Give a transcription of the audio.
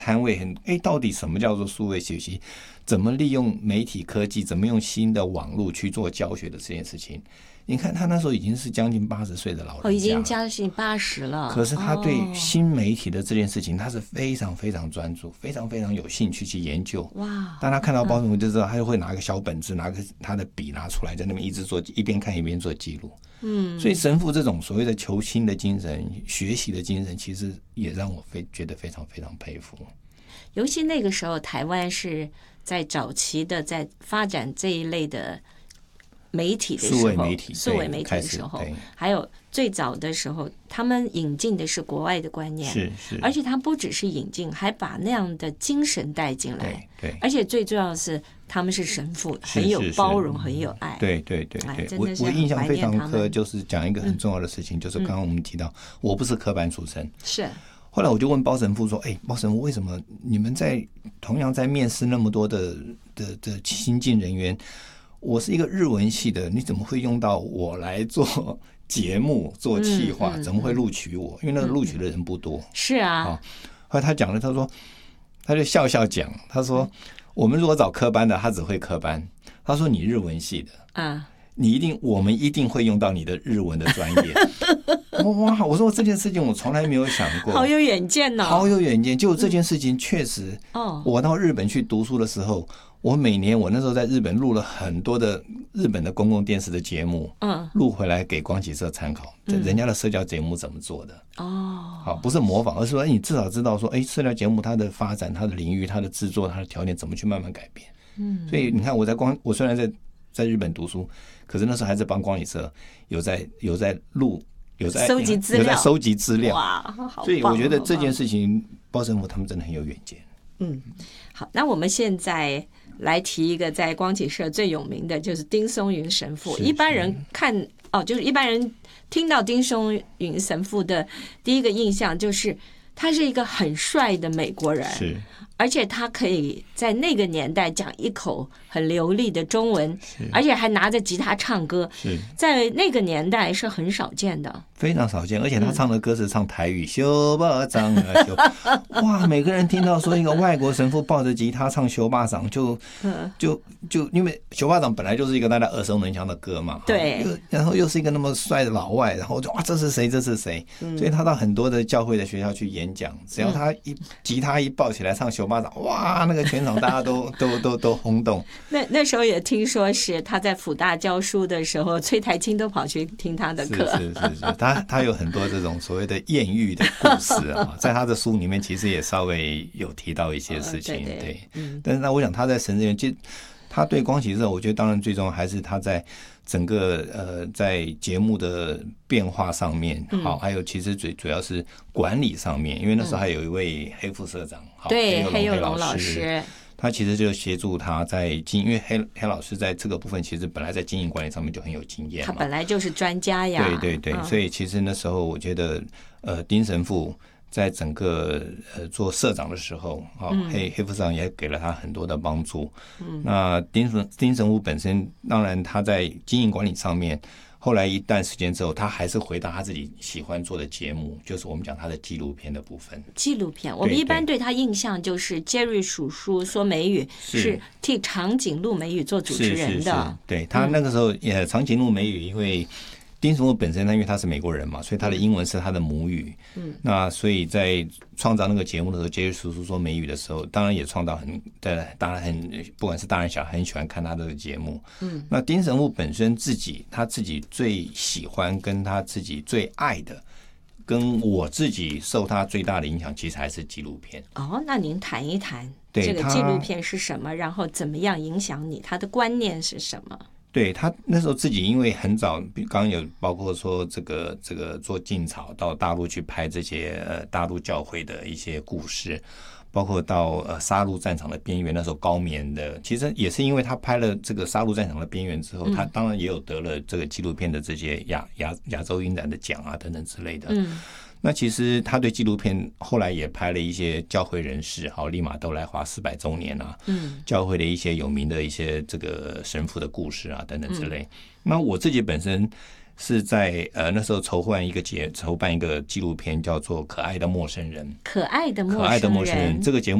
摊位到底什么叫做数位学习，怎么利用媒体科技，怎么用新的网络去做教学的这件事情。你看他那时候已经是将近80岁的老人家了， 已经将近80了。 可是他对新媒体的这件事情，他是非常非常专注，非常非常有兴趣去研究。 哇！ 当他看到包神父就知道，他就会拿个小本子，拿个他的笔拿出来，在那边一直做，一边看一边做记录。所以神父这种所谓的求新的精神、学习的精神，其实也让我觉得非常非常佩服。 尤其那个时候，台湾是在早期的在发展这一类的媒体的时候，数位媒体的时候，还有最早的时候，他们引进的是国外的观念， 是， 而且他不只是引进，还把那样的精神带进来， 对， 而且最重要的是，他们是神父，很有包容，很有爱， 对。我印象非常刻，就是讲一个很重要的事情，就是刚刚我们提到，我不是科班出身， 是。 后来我就问包神父说：“包神父，为什么你们同样在面试那么多的新进人员？我是一个日文系的，你怎么会用到我来做节目、做企划？怎么会录取我？因为那个录取的人不多。” 是啊。 后来他讲了，他就笑笑讲，他说：“我们如果找科班的，他只会科班。他说你日文系的，我们一定会用到你的日文的专业。”哇！我说这件事情我从来没有想过， 好有远见哦， 好有远见。就这件事情确实，我到日本去读书的时候，我每年我那时候在日本录了很多的日本的公共电视的节目，录回来给光启社参考，人家的社交节目怎么做的。好，不是模仿，而是说你至少知道说，社交节目它的发展、它的领域、它的制作、它的条件怎么去慢慢改变。所以你看我虽然在日本读书，可是那时候还是帮光启社有在录。有在收集资料， 哇，好棒！ 所以我觉得这件事情，包神父他们真的很有远见。 好，那我们现在来提一个在光启社最有名的，就是丁松云神父。一般人就是一般人听到丁松云神父的第一个印象就是他是一个很帅的美国人， 是， 而且他可以在那个年代讲一口很流利的中文，而且还拿着吉他唱歌，在那个年代是很少见的， 非常少见。而且他唱的歌是唱台语，修巴掌啊，哇！每个人听到说一个外国神父抱着吉他唱修巴掌，就因为修巴掌本来就是一个大家耳熟能详的歌嘛， 对， 然后又是一个那么帅的老外，然后就哇，这是谁？所以他到很多的教会的学校去演讲，只要他吉他一抱起来唱修巴掌，哇，那个全场大家都轰动。 那时候也听说是他在辅大教书的时候，崔台青都跑去听他的课。 是，他有很多这种所谓的艳遇的故事啊，在他的书里面其实也稍微有提到一些事情，对。但是我想他在神职员，他对光启社，我觉得当然最重要还是他在整个在节目的变化上面，好，还有其实最主要是管理上面，因为那时候还有一位黑副社长， 对，黑幼龙老师。 他其实就协助他因为黑老师在这个部分其实本来在经营管理上面就很有经验嘛， 他本来就是专家呀。 对，所以其实那时候我觉得丁神父在整个做社长的时候，黑副社长也给了他很多的帮助。那丁神父本身当然他在经营管理上面，后来一段时间之后，他还是回到他自己喜欢做的节目，就是我们讲他的纪录片的部分。 纪录片，我们一般对他印象就是杰瑞叔叔说美语是替长颈鹿美语做主持人的。 是对，他那个时候长颈鹿美语，因为丁神父本身因为他是美国人嘛，所以他的英文是他的母语。那所以在创造那个节目的时候，杰瑞叔叔说美语的时候，当然也创造当然不管是大人小孩很喜欢看他的节目。那丁神父本身他自己最喜欢跟他自己最爱的，跟我自己受他最大的影响，其实还是纪录片。 那您谈一谈这个纪录片是什么，然后怎么样影响你？他的观念是什么？ 对，他那时候自己因为很早，刚刚有包括说这个做禁草到大陆去拍这些大陆教会的一些故事，包括到杀戮战场的边缘，那时候高棉的，其实也是因为他拍了这个杀戮战场的边缘之后，他当然也有得了这个纪录片的这些亚洲影展的奖啊等等之类的。那其实他对纪录片后来也拍了一些教会人士，好，利玛窦来华400周年啊，教会的一些有名的一些这个神父的故事啊等等之类。那我自己本身是在那时候筹办一个纪录片，叫做《可爱的陌生人》。 可爱的陌生人， 这个节目